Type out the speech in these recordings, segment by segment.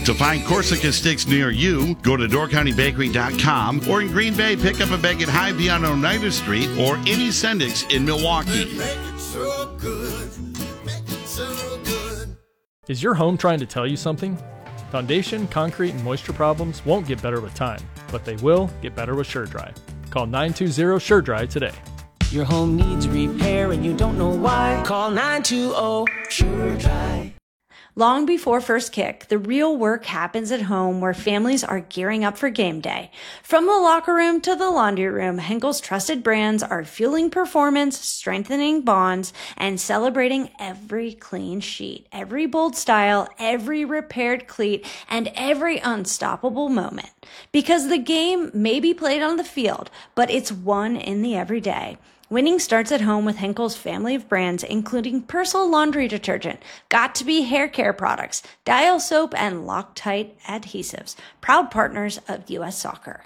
To find Corsica sticks near you, go to DoorCountyBakery.com, or in Green Bay, pick up a bag at Hy-Vee on Oneida Street or any Sendix in Milwaukee. Is your home trying to tell you something? Foundation, concrete, and moisture problems won't get better with time, but they will get better with SureDry. Call 920-SureDry today. Your home needs repair and you don't know why. Call 920-SureDry. Long before first kick, the real work happens at home where families are gearing up for game day. From the locker room to the laundry room, Henkel's trusted brands are fueling performance, strengthening bonds, and celebrating every clean sheet, every bold style, every repaired cleat, and every unstoppable moment. Because the game may be played on the field, but it's won in the everyday. Winning starts at home with Henkel's family of brands, including Persil laundry detergent, Got2b hair care products, Dial soap, and Loctite adhesives. Proud partners of U.S. Soccer.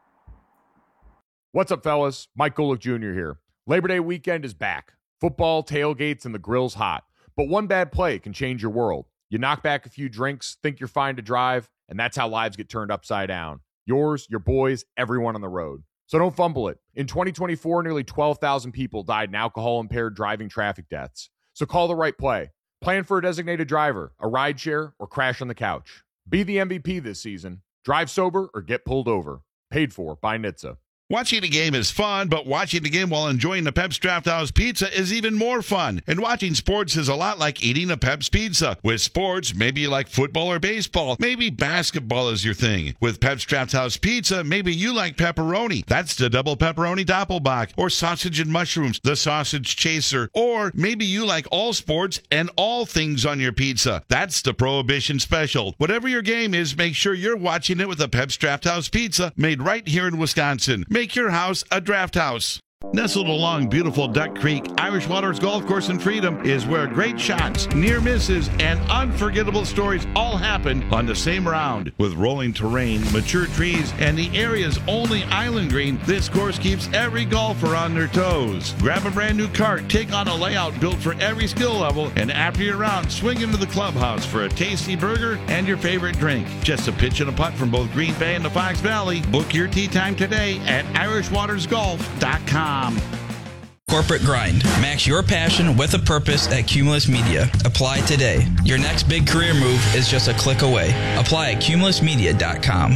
What's up, fellas? Mike Golick Jr. here. Labor Day weekend is back. Football, tailgates, and the grill's hot. But one bad play can change your world. You knock back a few drinks, think you're fine to drive, and that's how lives get turned upside down. Yours, your boys, everyone on the road. So don't fumble it. In 2024, nearly 12,000 people died in alcohol-impaired driving traffic deaths. So call the right play. Plan for a designated driver, a rideshare, or crash on the couch. Be the MVP this season. Drive sober or get pulled over. Paid for by NHTSA. Watching a game is fun, but watching the game while enjoying the Pep's Draft House Pizza is even more fun. And watching sports is a lot like eating a Pep's Pizza. With sports, maybe you like football or baseball. Maybe basketball is your thing. With Pep's Draft House Pizza, maybe you like pepperoni. That's the double pepperoni doppelbock. Or sausage and mushrooms, the sausage chaser. Or maybe you like all sports and all things on your pizza. That's the Prohibition Special. Whatever your game is, make sure you're watching it with a Pep's Draft House Pizza made right here in Wisconsin. Make your house a draft house. Nestled along beautiful Duck Creek, Irish Waters Golf Course in Freedom is where great shots, near misses, and unforgettable stories all happen on the same round. With rolling terrain, mature trees, and the area's only island green, this course keeps every golfer on their toes. Grab a brand new cart, take on a layout built for every skill level, and after your round, swing into the clubhouse for a tasty burger and your favorite drink. Just a pitch and a putt from both Green Bay and the Fox Valley. Book your tee time today at irishwatersgolf.com. Corporate Grind. Match your passion with a purpose at Cumulus Media. Apply today. Your next big career move is just a click away. Apply at cumulusmedia.com.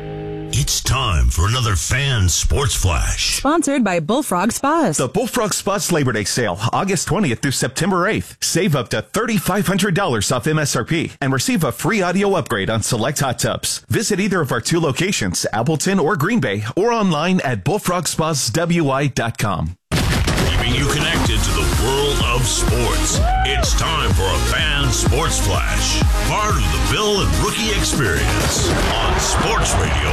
It's time for another Fan Sports Flash. Sponsored by Bullfrog Spas. The Bullfrog Spas Labor Day sale, August 20th through September 8th. Save up to $3,500 off MSRP and receive a free audio upgrade on select hot tubs. Visit either of our two locations, Appleton or Green Bay, or online at bullfrogspaswi.com. Keeping you connected to the world of sports. It's time for a Fan Sports Flash. Part of the Bill and Rookie Experience on Sports Radio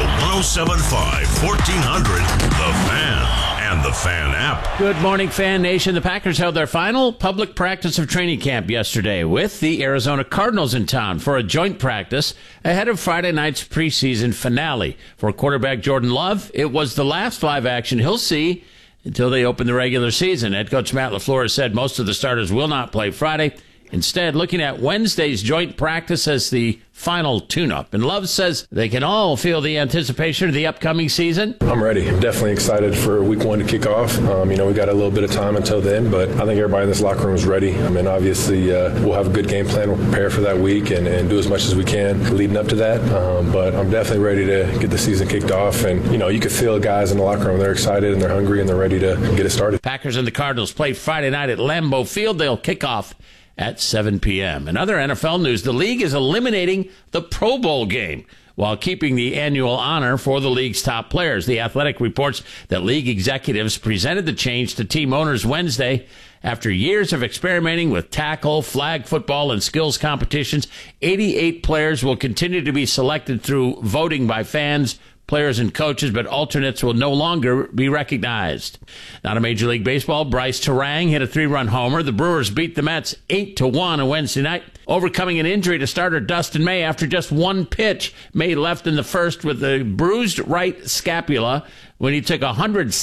107.5, 1400, The Fan, and the Fan app. Good morning, Fan Nation. The Packers held their final public practice of training camp yesterday with the Arizona Cardinals in town for a joint practice ahead of Friday night's preseason finale. For quarterback Jordan Love, it was the last live action he'll see until they open the regular season. Head coach Matt LaFleur said most of the starters will not play Friday. Instead, looking at Wednesday's joint practice as the final tune-up. And Love says they can all feel the anticipation of the upcoming season. I'm ready. I'm definitely excited for week one to kick off. We got a little bit of time until then, but I think everybody in this locker room is ready. Obviously, we'll have a good game plan. We'll prepare for that week and do as much as we can leading up to that. But I'm definitely ready to get the season kicked off. And, you can feel guys in the locker room. They're excited and they're hungry and they're ready to get it started. Packers and the Cardinals play Friday night at Lambeau Field. They'll kick off at 7 p.m. In other NFL news, the league is eliminating the Pro Bowl game while keeping the annual honor for the league's top players. The Athletic reports that league executives presented the change to team owners Wednesday. After years of experimenting with tackle, flag football, and skills competitions, 88 players will continue to be selected through voting by fans, players, and coaches, but alternates will no longer be recognized. Not a Major League Baseball, Bryce Terang hit a 3-run homer. The Brewers beat the Mets 8-1 on Wednesday night, overcoming an injury to starter Dustin May after just one pitch. May left in the first with a bruised right scapula when he took a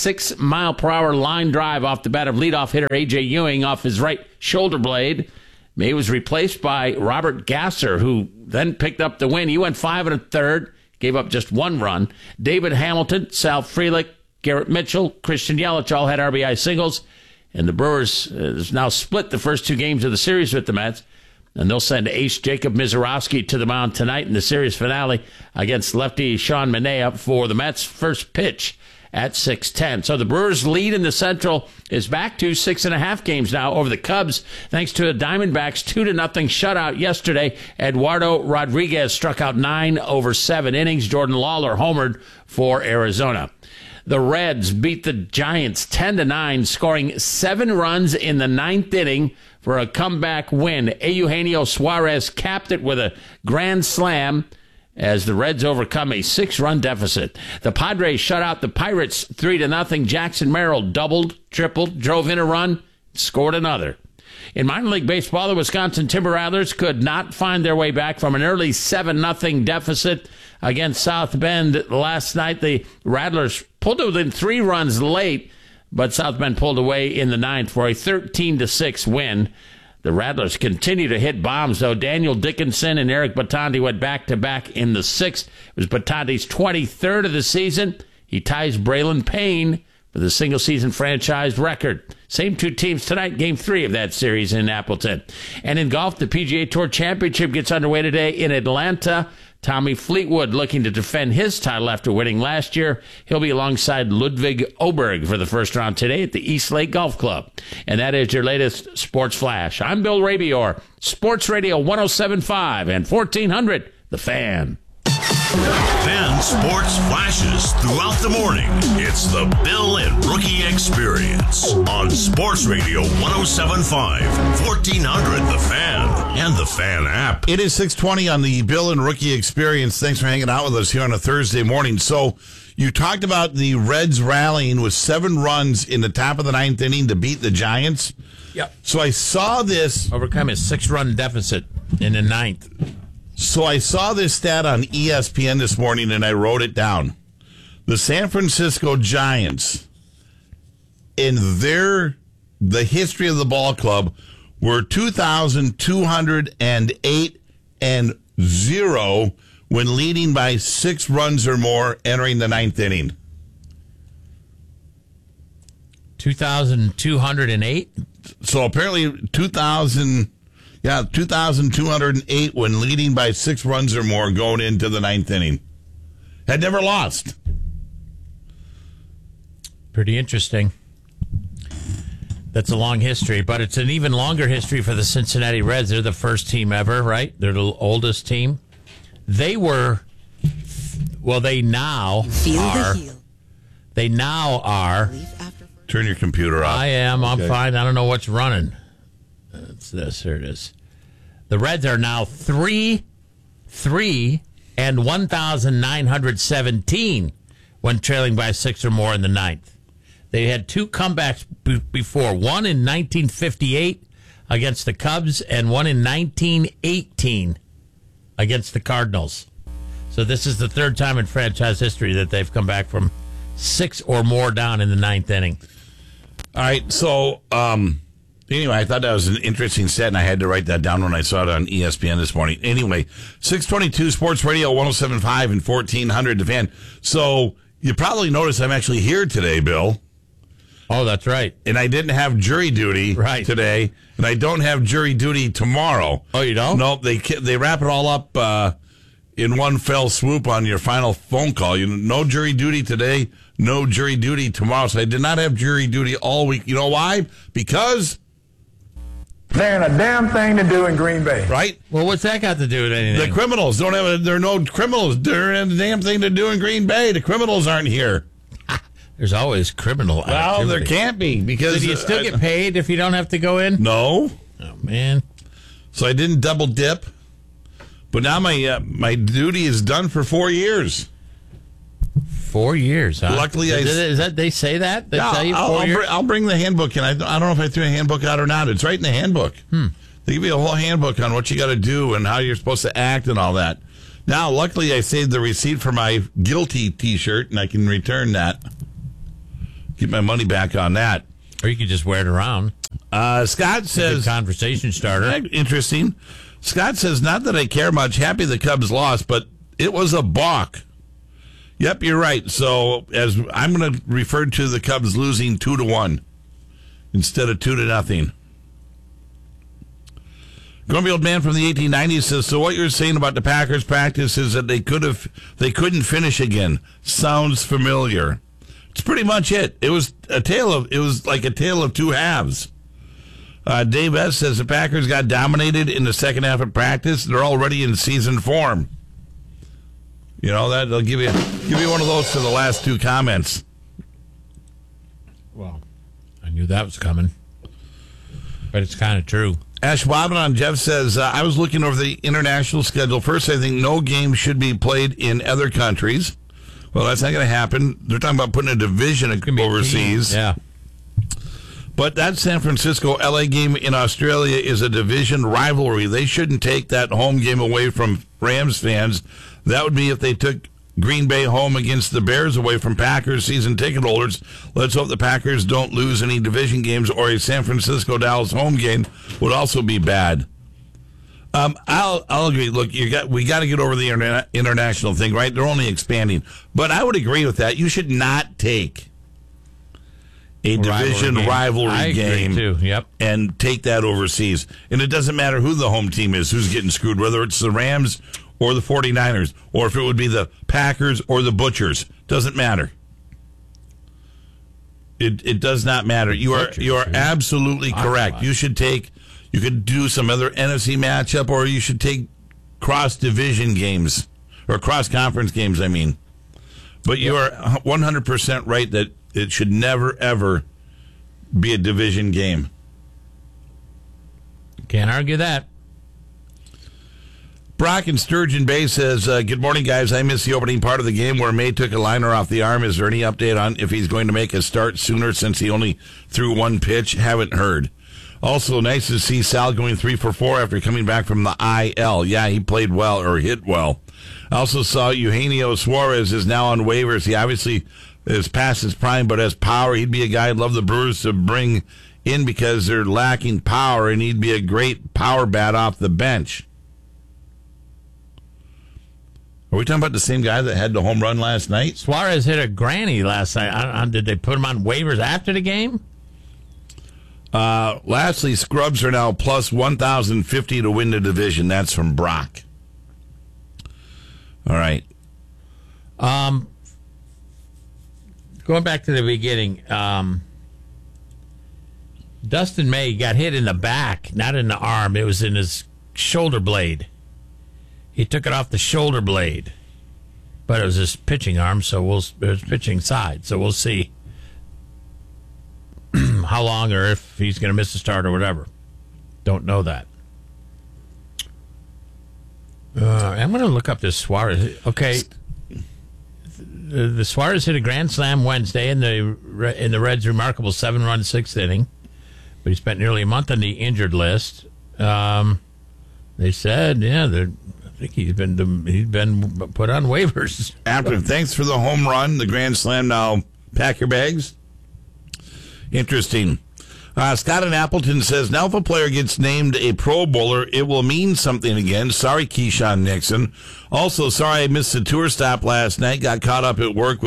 106-mile-per-hour line drive off the bat of leadoff hitter A.J. Ewing off his right shoulder blade. May was replaced by Robert Gasser, who then picked up the win. He went 5 1/3, gave up just 1 run. David Hamilton, Sal Frelick, Garrett Mitchell, Christian Yelich all had RBI singles. And the Brewers has now split the first 2 games of the series with the Mets. And they'll send ace Jacob Misiorowski to the mound tonight in the series finale against lefty Sean Manaea for the Mets' first pitch at 6:10. So the Brewers' lead in the Central is back to 6.5 games now over the Cubs, thanks to a Diamondbacks 2-0 shutout yesterday. Eduardo Rodriguez struck out 9 over 7 innings. Jordan Lawler homered for Arizona. The Reds beat the Giants 10-9, scoring 7 runs in the 9th inning for a comeback win. Eugenio Suarez capped it with a grand slam as the Reds overcome a 6-run deficit. The Padres shut out the Pirates 3-0. Jackson Merrill doubled, tripled, drove in a run, scored another. In minor league baseball, the Wisconsin Timber Rattlers could not find their way back from an early 7-0 deficit against South Bend last night. The Rattlers pulled it within 3 runs late, but South Bend pulled away in the 9th for a 13-6 win. The Rattlers continue to hit bombs, though. Daniel Dickinson and Eric Batandi went back-to-back in the 6th. It was Batandi's 23rd of the season. He ties Braylon Payne for the single-season franchise record. Same 2 teams tonight, Game 3 of that series in Appleton. And in golf, the PGA Tour Championship gets underway today in Atlanta. Tommy Fleetwood looking to defend his title after winning last year. He'll be alongside Ludwig Oberg for the first round today at the East Lake Golf Club. And that is your latest Sports Flash. I'm Bill Rabior, Sports Radio 107.5 and 1400, The Fan. Fan Sports Flashes throughout the morning. It's the Bill and Rookie Experience on Sports Radio 107.5, 1400 The Fan, and the Fan app. It is 6:20 on the Bill and Rookie Experience. Thanks for hanging out with us here on a Thursday morning. So you talked about the Reds rallying with 7 runs in the top of the 9th inning to beat the Giants. Yep. So I saw this. Overcome a 6-run deficit in the 9th. So I saw this stat on ESPN this morning, and I wrote it down. The San Francisco Giants, in the history of the ball club, were 2,208-0 when leading by 6 runs or more entering the 9th inning. 2,208? So apparently 2,208 when leading by 6 runs or more going into the 9th inning. Had never lost. Pretty interesting. That's a long history, but it's an even longer history for the Cincinnati Reds. They're the first team ever, right? They're the oldest team. They were, well, they now are. They now are. Turn your computer off. I am. I'm fine. I don't know what's running. It's this. Here it is. The Reds are now 3 and 1,917 when trailing by 6 or more in the 9th. They had 2 comebacks before, one in 1958 against the Cubs and one in 1918 against the Cardinals. So this is the 3rd time in franchise history that they've come back from 6 or more down in the 9th inning. All right, so anyway, I thought that was an interesting stat, and I had to write that down when I saw it on ESPN this morning. Anyway, 622 Sports Radio 107.5 and 1400 The Fan. So you probably noticed I'm actually here today, Bill. Oh, that's right. And I didn't have jury duty today, and I don't have jury duty tomorrow. Oh, you don't? Nope, they wrap it all up in one fell swoop on your final phone call. No jury duty today, no jury duty tomorrow. So I did not have jury duty all week. You know why? Because there ain't a damn thing to do in Green Bay. Right? Well, what's that got to do with anything? The criminals don't have there are no criminals. There ain't a damn thing to do in Green Bay. The criminals aren't here. There's always criminal activity. Well, there can't be because... So do you still get paid if you don't have to go in? No. Oh, man. So I didn't double dip. But now my duty is done for 4 years. 4 years, huh? Luckily, is that they say that? They tell you 4 years? I'll bring the handbook in. I don't know if I threw a handbook out or not. It's right in the handbook. They give you a whole handbook on what you got to do and how you're supposed to act and all that. Now, luckily, I saved the receipt for my guilty T-shirt, and I can return that. Get my money back on that. Or you could just wear it around. Scott says... conversation starter. Interesting. Scott says, not that I care much. Happy the Cubs lost, but it was a balk. Yep, you're right. So as I'm going to refer to the Cubs losing 2-1 instead of 2-0. Grumpy Old Man from the 1890s says, so what you're saying about the Packers practice is that they couldn't finish again. Sounds familiar. It's pretty much it. It was like a tale of two halves. Dave S. says the Packers got dominated in the second half of practice. They're already in season form. You know, that'll give you one of those for the last two comments. Well, I knew that was coming. But it's kind of true. Ash Wabanon, Jeff says, I was looking over the international schedule. First, I think no game should be played in other countries. Well, that's not going to happen. They're talking about putting a division overseas. Yeah. But that San Francisco-LA game in Australia is a division rivalry. They shouldn't take that home game away from Rams fans. That would be if they took Green Bay home against the Bears away from Packers season ticket holders. Let's hope the Packers don't lose any division games, or a San Francisco-Dallas home game would also be bad. I'll agree. Look, we got to get over the international thing, right? They're only expanding. But I would agree with that. You should not take a division rivalry game too. Yep. And take that overseas. And it doesn't matter who the home team is, who's getting screwed, whether it's the Rams or the 49ers, or if it would be the Packers or the Butchers. Doesn't matter. It does not matter. You are absolutely correct. You could do some other NFC matchup, or you should take cross-division games, or cross-conference games, I mean. But you are 100% right that it should never, ever be a division game. Can't argue that. Brock in Sturgeon Bay says, good morning, guys. I missed the opening part of the game where May took a liner off the arm. Is there any update on if he's going to make a start sooner since he only threw one pitch? Haven't heard. Also, nice to see Sal going 3 for 4 after coming back from the IL. Yeah, he played well, or hit well. I also saw Eugenio Suarez is now on waivers. He obviously is past his prime, but has power. He'd be a guy I'd love the Brewers to bring in because they're lacking power, and he'd be a great power bat off the bench. Are we talking about the same guy that had the home run last night? Suarez hit a granny last night. Did they put him on waivers after the game? Lastly, Scrubs are now plus 1,050 to win the division. That's from Brock. All right. Going back to the beginning, Dustin May got hit in the back, not in the arm. It was in his shoulder blade. He took it off the shoulder blade, but it was his pitching arm, it was pitching side. So we'll see how long, or if he's going to miss a start or whatever. Don't know that. I'm going to look up this Suarez. Okay. The Suarez hit a grand slam Wednesday in the Reds' remarkable 7-run 6th inning, but he spent nearly a month on the injured list. They said, I think he's been put on waivers. After thanks for the home run, the grand slam. Now pack your bags. Interesting. Scott in Appleton says, now if a player gets named a Pro Bowler, it will mean something again. Sorry, Keyshawn Nixon. Also, sorry I missed the tour stop last night. Got caught up at work.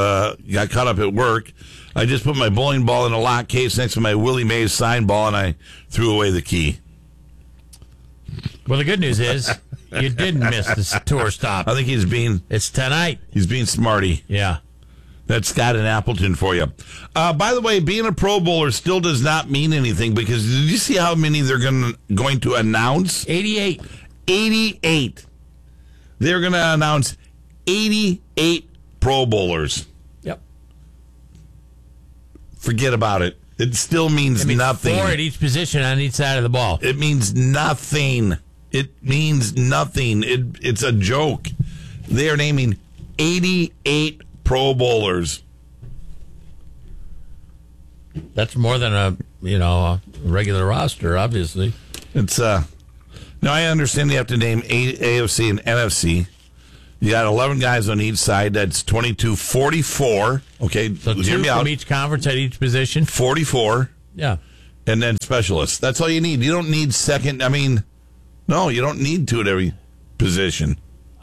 I just put my bowling ball in a lock case next to my Willie Mays sign ball, and I threw away the key. Well, the good news is you didn't miss the tour stop. I think it's tonight. He's being smarty. Yeah. That's Scott in Appleton for you. By the way, being a Pro Bowler still does not mean anything, because did you see how many they're going to announce? 88. 88. They're going to announce 88 Pro Bowlers. Yep. Forget about it. It still means nothing. 4 at each position on each side of the ball. It means nothing. It means nothing. It's a joke. They are naming 88 Pro Bowlers. That's more than a regular roster, obviously. It's now I understand you have to name AFC and NFC. You got 11 guys on each side. That's 22, 44. Okay, so 2 from each conference at each position. 44. Yeah. and then specialists. That's all you need. You don't need second. I mean, no, you don't need two at every position.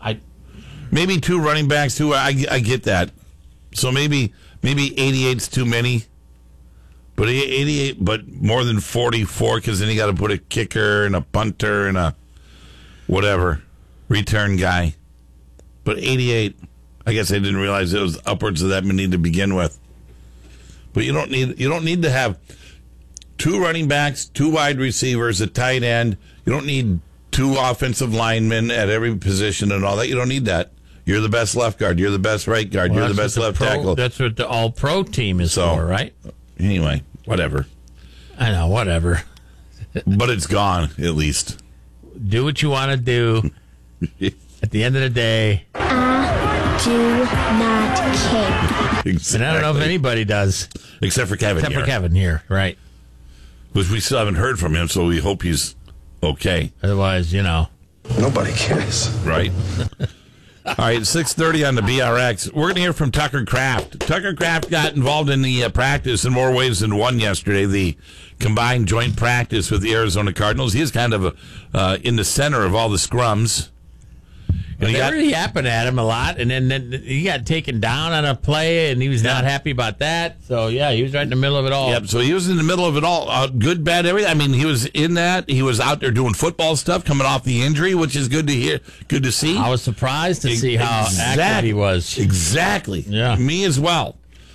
Maybe two running backs, too. I get that. So maybe 88's too many. But 88, but more than 44, because then you got to put a kicker and a punter and a whatever return guy. But 88, I guess I didn't realize it was upwards of that many to begin with. But you don't need to have two running backs, two wide receivers, a tight end. You don't need two offensive linemen at every position and all that. You don't need that. You're the best left guard. You're the best right guard. You're the best left tackle. That's what the all-pro team is for, right? Anyway, whatever. I know, whatever. But it's gone, at least. Do what you want to do. At the end of the day, I do not care. Exactly. And I don't know if anybody does. Except for Kevin Except for Kevin here, right. Which we still haven't heard from him, so we hope he's okay. Otherwise, nobody cares. Right. All right, 6:30 on the BRX. We're going to hear from Tucker Kraft. Tucker Kraft got involved in the practice in more ways than one yesterday, the combined joint practice with the Arizona Cardinals. He's kind of in the center of all the scrums. And they really happened at him a lot, and then he got taken down on a play, and he was not happy about that. So, yeah, he was right in the middle of it all. Yep, so he was in the middle of it all. Good, bad, everything. I mean, he was in that. He was out there doing football stuff, coming off the injury, which is good to hear, good to see. I was surprised to see how active he was. Exactly. Yeah. Me as well.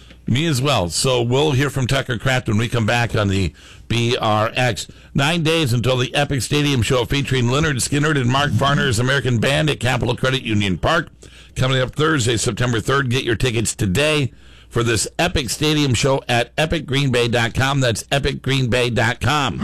So we'll hear from Tucker Kraft when we come back on the BRX. 9 days until the Epic Stadium show featuring Leonard Skinner and Mark Farner's American Band at Capital Credit Union Park. Coming up Thursday, September 3rd. Get your tickets today for this Epic Stadium show at epicgreenbay.com. That's epicgreenbay.com.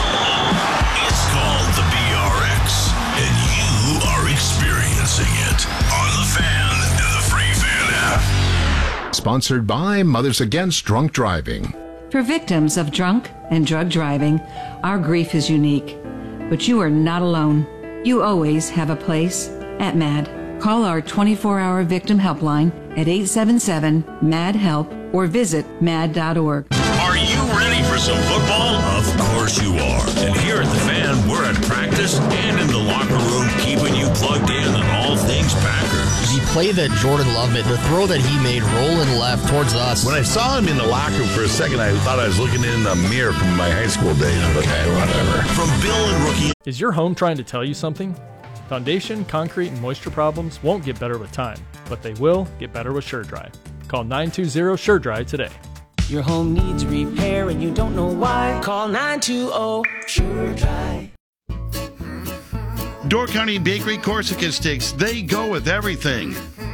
It's called the BRX, and you are experiencing it on the Fan and the Free Fan app. Sponsored by Mothers Against Drunk Driving. For victims of drunk and drug driving, our grief is unique. But you are not alone. You always have a place at MAD. Call our 24-hour victim helpline at 877-MAD-HELP or visit mad.org. Are you ready for some football? Of course you are. And here at the Fan, we're at practice and in the locker room, keeping you plugged in on all things Packers. The play that Jordan Love made, the throw that he made rolling left towards us. When I saw him in the locker room for a second, I thought I was looking in the mirror from my high school days. Okay, whatever. From Bill and Rookie. Is your home trying to tell you something? Foundation, concrete, and moisture problems won't get better with time, but they will get better with SureDry. Call 920-SureDry today. Your home needs repair and you don't know why. Call 920-SureDry. Door County Bakery Corsica Sticks, they go with everything.